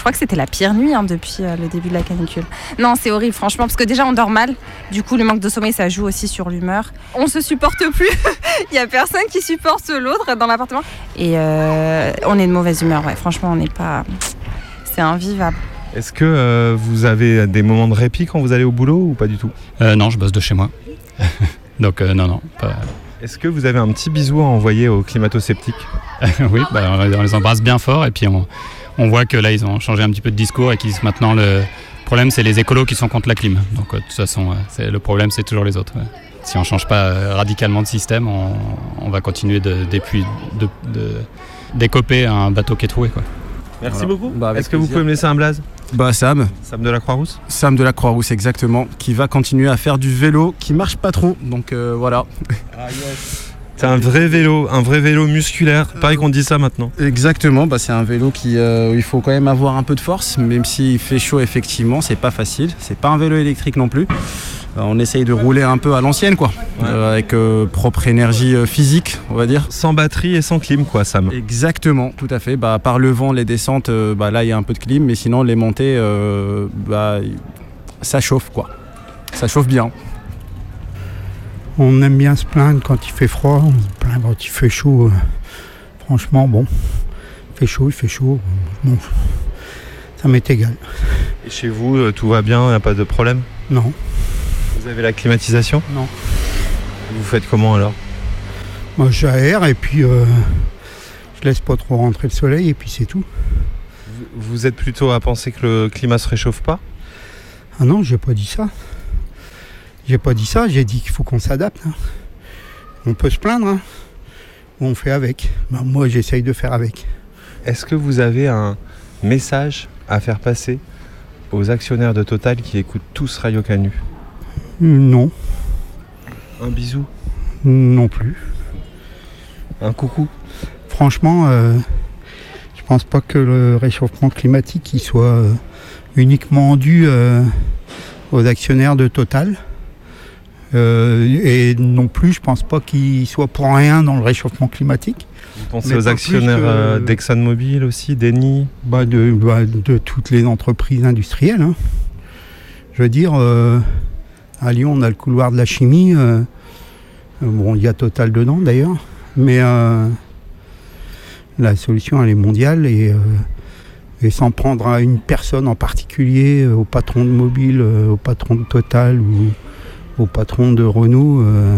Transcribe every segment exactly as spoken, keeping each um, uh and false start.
crois que c'était la pire nuit hein, depuis euh, le début de la canicule. Non, c'est horrible, franchement, parce que déjà, on dort mal. Du coup, le manque de sommeil, ça joue aussi sur l'humeur. On se supporte plus. Il y a personne qui supporte l'autre dans l'appartement. Et euh, on est de mauvaise humeur, ouais. Franchement, on n'est pas... C'est invivable. Est-ce que euh, vous avez des moments de répit quand vous allez au boulot ou pas du tout ? euh, Non, je bosse de chez moi. Donc euh, non, non, pas... Est-ce que vous avez un petit bisou à envoyer aux climato-sceptiques ? Oui, bah, on les embrasse bien fort et puis on, on voit que là ils ont changé un petit peu de discours et qu'ils disent maintenant le problème c'est les écolos qui sont contre la clim. Donc euh, de toute façon c'est, le problème c'est toujours les autres. Ouais. Si on ne change pas euh, radicalement de système, on, on va continuer de, d'épuis, de, de, d'écoper un bateau qui est troué. Quoi. Merci voilà. beaucoup. Bah, Est-ce que plaisir. vous pouvez me laisser un blaze ? Bah Sam. Sam de la Croix-Rousse ? Sam de la Croix-Rousse, exactement, qui va continuer à faire du vélo, qui marche pas trop, donc euh, voilà. Ah, yes. C'est un vrai vélo, un vrai vélo musculaire, pareil qu'on dit ça maintenant. Exactement, bah c'est un vélo qui, euh, il faut quand même avoir un peu de force, même s'il fait chaud effectivement, c'est pas facile, c'est pas un vélo électrique non plus. Euh, on essaye de rouler un peu à l'ancienne quoi, ouais. euh, avec euh, propre énergie euh, physique on va dire. Sans batterie et sans clim quoi Sam. Exactement, tout à fait, bah, par le vent, les descentes, euh, bah, là il y a un peu de clim, mais sinon les montées, euh, bah, ça chauffe quoi, ça chauffe bien. On aime bien se plaindre quand il fait froid, on se plaint quand il fait chaud. Franchement, bon, il fait chaud, il fait chaud. Bon, ça m'est égal. Et chez vous, tout va bien, il n'y a pas de problème ? Non. Vous avez la climatisation ? Non. Vous faites comment alors ? Moi, j'aère et puis euh, je laisse pas trop rentrer le soleil et puis c'est tout. Vous êtes plutôt à penser que le climat se réchauffe pas ? Ah non, j'ai pas dit ça. J'ai pas dit ça, j'ai dit qu'il faut qu'on s'adapte. Hein. On peut se plaindre, hein. On fait avec. Ben, moi, j'essaye de faire avec. Est-ce que vous avez un message à faire passer aux actionnaires de Total qui écoutent tous Radio Canu ? Non. Un bisou ? Non plus. Un coucou ? Franchement, euh, je pense pas que le réchauffement climatique il soit euh, uniquement dû euh, aux actionnaires de Total. Euh, et non plus, je pense pas qu'il soit pour rien dans le réchauffement climatique. Vous pensez mais aux actionnaires que, euh, d'ExxonMobil aussi, d'Eni ? bah de, bah de toutes les entreprises industrielles. Hein. Je veux dire, euh, à Lyon, on a le couloir de la chimie. Euh, bon, il y a Total dedans d'ailleurs. Mais euh, la solution, elle est mondiale. Et, euh, et sans prendre à une personne en particulier, au patron de Mobil, euh, au patron de Total ou au patron de Renault euh,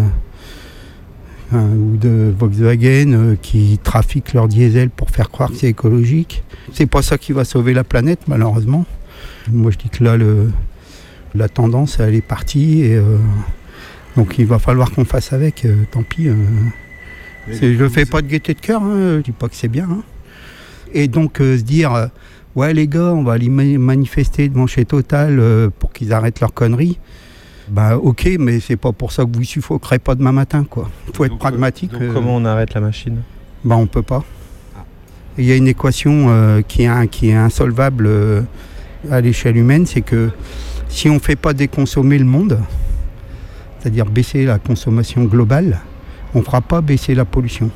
hein, ou de Volkswagen euh, qui trafiquent leur diesel pour faire croire que c'est écologique. C'est pas ça qui va sauver la planète malheureusement. Moi je dis que là le, la tendance elle est partie et euh, donc il va falloir qu'on fasse avec, euh, tant pis. Euh, c'est, je fais pas de gaieté de cœur, hein, je dis pas que c'est bien. Hein. Et donc euh, se dire euh, ouais les gars on va aller manifester devant chez Total euh, pour qu'ils arrêtent leurs conneries. Bah ok, mais c'est pas pour ça que vous suffoquerez pas demain matin, quoi. Faut être donc, pragmatique. Donc euh, comment on arrête la machine ? Bah on peut pas. Il y a une équation euh, qui, est, qui est insolvable euh, à l'échelle humaine, c'est que si on fait pas déconsommer le monde, c'est-à-dire baisser la consommation globale, on fera pas baisser la pollution.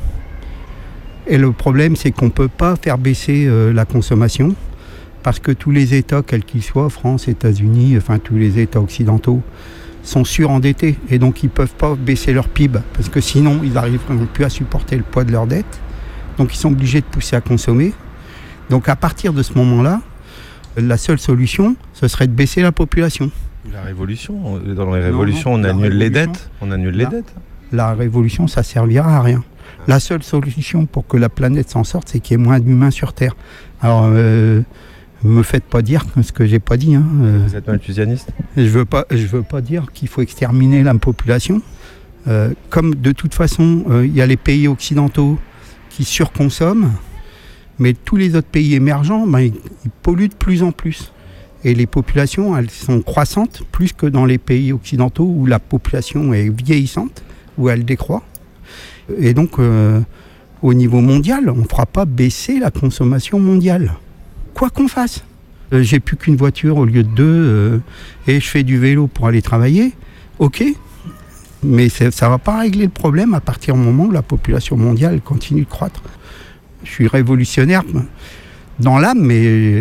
Et le problème, c'est qu'on peut pas faire baisser euh, la consommation parce que tous les États, quels qu'ils soient, France, États-Unis, enfin tous les États occidentaux, sont surendettés et donc ils ne peuvent pas baisser leur P I B parce que sinon ils n'arriveront plus à supporter le poids de leur dette. Donc ils sont obligés de pousser à consommer. Donc à partir de ce moment-là, la seule solution, ce serait de baisser la population. La révolution, dans les révolutions, non, non, on annule les dettes. On annule les la, dettes. La révolution, ça servira à rien. La seule solution pour que la planète s'en sorte, c'est qu'il y ait moins d'humains sur Terre. Alors, euh, me faites pas dire ce que j'ai pas dit. Hein. Vous êtes malthusianiste ? Je veux pas, je veux pas dire qu'il faut exterminer la population. Euh, comme de toute façon, il euh, y a les pays occidentaux qui surconsomment, mais tous les autres pays émergents, ben, ils, ils polluent de plus en plus. Et les populations, elles sont croissantes plus que dans les pays occidentaux où la population est vieillissante, où elle décroît. Et donc, euh, au niveau mondial, on ne fera pas baisser la consommation mondiale. Quoi qu'on fasse. Euh, j'ai plus qu'une voiture au lieu de deux euh, et je fais du vélo pour aller travailler. Ok, mais ça ne va pas régler le problème à partir du moment où la population mondiale continue de croître. Je suis révolutionnaire dans l'âme, mais